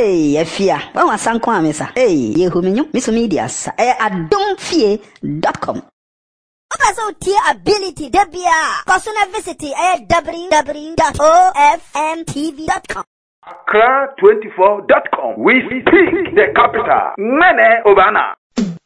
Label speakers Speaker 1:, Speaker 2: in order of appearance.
Speaker 1: Hey, Efia. When was Sanko Amesa? Hey, Yehuminyo, Miss Medias. Adomfie.com.
Speaker 2: Also, tier ability, Debia. Cosuna visit www.ofmtv.com.
Speaker 3: Accra24.com. We speak the capital. Mene Obana.